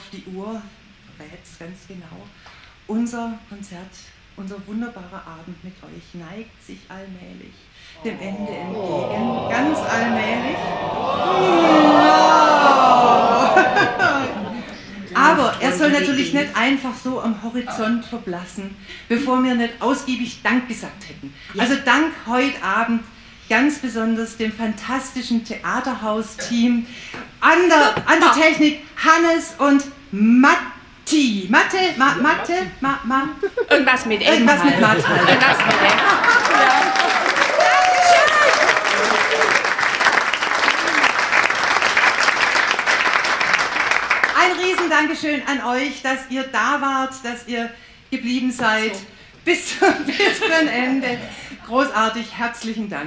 die Uhr verrät es ganz genau. Unser Konzert, unser wunderbarer Abend mit euch neigt sich allmählich dem Ende entgegen. Ganz allmählich. Aber er soll natürlich nicht einfach so am Horizont verblassen, bevor wir nicht ausgiebig Dank gesagt hätten. Also Dank heute Abend ganz besonders dem fantastischen Theaterhaus-Team, an der Technik Hannes und Matti. Irgendwas mit M. Irgendwas mit Matt. Irgendwas mit M. Ein Riesendankeschön an euch, dass ihr da wart, dass ihr geblieben seid bis zum Ende. Großartig, herzlichen Dank.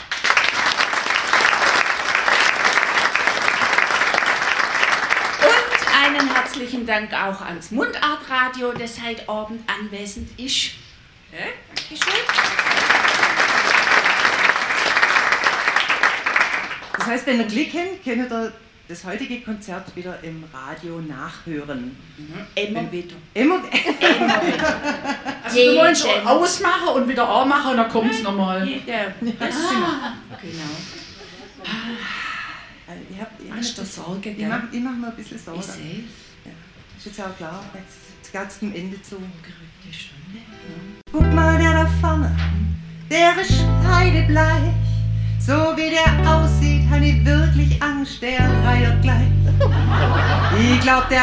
Und einen herzlichen Dank auch ans Mundartradio, das heute Abend anwesend ist. Ja, Dankeschön. Das heißt, wenn ihr Glück habt, könnt ihr das heutige Konzert wieder im Radio nachhören. Immer wieder. Immer wieder. Also du wolltest schon ausmachen und wieder anmachen und dann kommt es nochmal. Ja, genau. Hast du Sorge, Ich gell? mach mir ein bisschen Sorge. Ich sehe es. Ja, ist jetzt auch klar. Jetzt geht es zum Ende zu. Gerückte Stunde. Guck mal, der da vorne, der ist kreidebleich. So wie der aussieht, habe ich wirklich Angst, der reiert gleich. Ich glaub, der